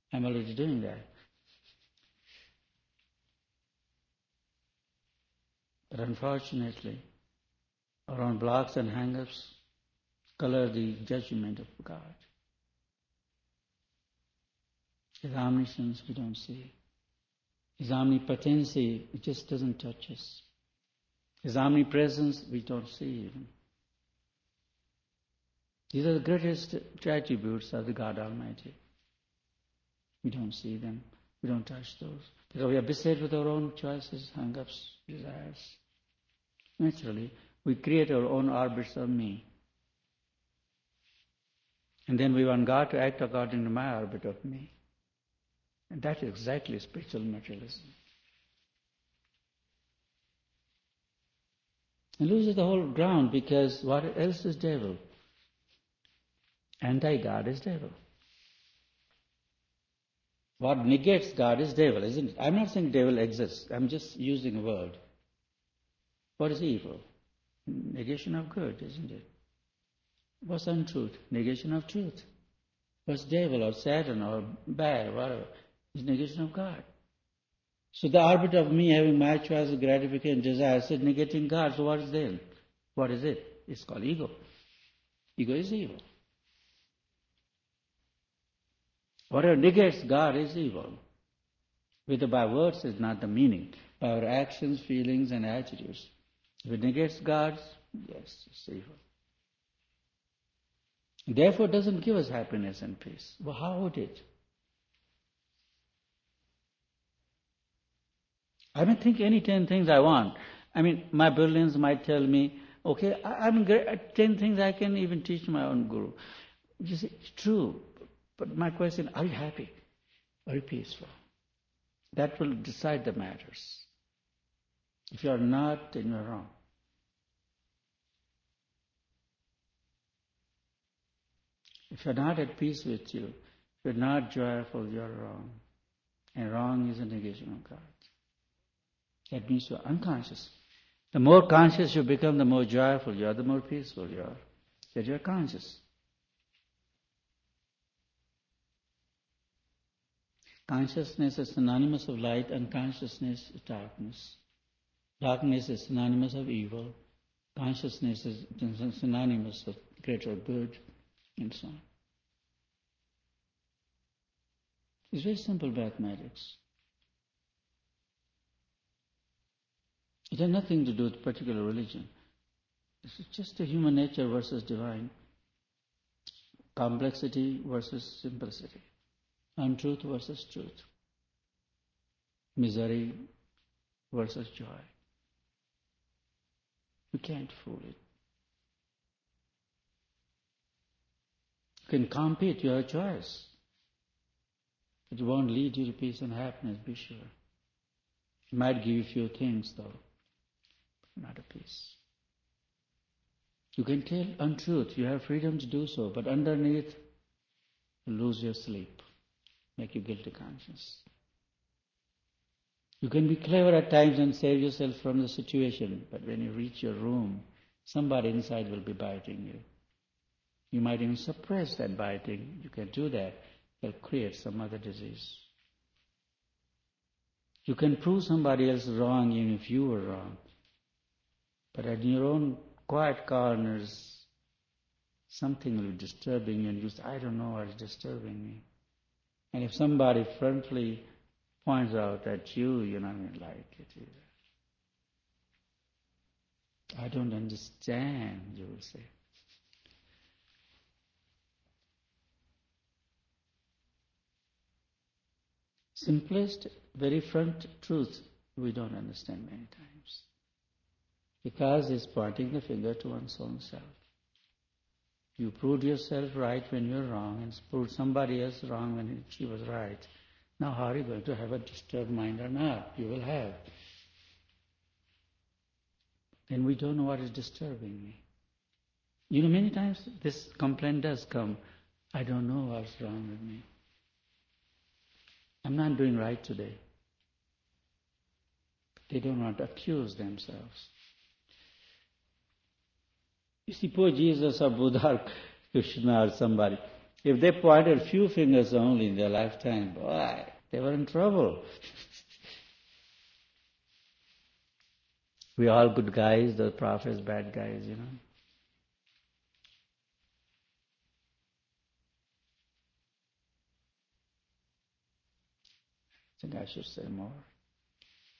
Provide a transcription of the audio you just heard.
I'm already doing that. But unfortunately, our own blocks and hang-ups color the judgment of God. His omniscience we don't see. His omnipotency, it just doesn't touch us. His omnipresence we don't see even. These are the greatest attributes of the God Almighty. We don't see them. We don't touch those. Because we are beset with our own choices, hang-ups, desires. Naturally, we create our own orbits of me. And then we want God to act according to my orbit of me. And that is exactly spiritual materialism. It loses the whole ground because what else is devil? Anti-God is devil. What negates God is devil, isn't it? I'm not saying devil exists. I'm just using a word. What is evil? Negation of good, isn't it? What's untruth? Negation of truth. What's devil or Satan or bad, whatever, is negation of God. So the orbit of me having my choice of gratification, desire, is negating God. So what is then? What is it? It's called ego. Ego is evil. Whatever negates God is evil. Whether by words is not the meaning. By our actions, feelings, and attitudes. If it negates God, yes, it's evil. Therefore, it doesn't give us happiness and peace. Well, how would it? I may think any 10 things I want. I mean, my brilliance might tell me, okay, I'm great, 10 things I can even teach my own guru. You see, it's true. But my question, are you happy? Are you peaceful? That will decide the matters. If you are not, then you are wrong. If you are not at peace with you, if you are not joyful, you are wrong. And wrong is a negation of God. That means you are unconscious. The more conscious you become, the more joyful you are, the more peaceful you are. That you are conscious. Consciousness is synonymous of light, unconsciousness is darkness. Darkness is synonymous of evil. Consciousness is synonymous of greater good, and so on. It's very simple mathematics. It has nothing to do with particular religion. This is just a human nature versus divine. Complexity versus simplicity. Untruth versus truth. Misery versus joy. You can't fool it. You can compete, you have a choice. But it won't lead you to peace and happiness, be sure. It might give you a few things though, but not a peace. You can tell untruth, you have freedom to do so, but underneath, you lose your sleep, make you guilty conscience. You can be clever at times and save yourself from the situation, but when you reach your room, somebody inside will be biting you. You might even suppress that biting. You can do that. It'll create some other disease. You can prove somebody else wrong even if you were wrong. But in your own quiet corners, something will be disturbing you and you say, I don't know what is disturbing me. And if somebody frontally points out at you, you're not going to like it either. I don't understand, you will say. Simplest, very front truth we don't understand many times. Because it's pointing the finger to one's own self. You proved yourself right when you're wrong and proved somebody else wrong when she was right. Now how are you going to have a disturbed mind or not? You will have. Then we don't know what is disturbing me. You know, many times this complaint does come. I don't know what's wrong with me. I'm not doing right today. They don't want to accuse themselves. You see, poor Jesus or Buddha or Krishna or somebody, If they pointed few fingers only in their lifetime, boy, they were in trouble. We all good guys, the prophets bad guys, you know. I think I should say more.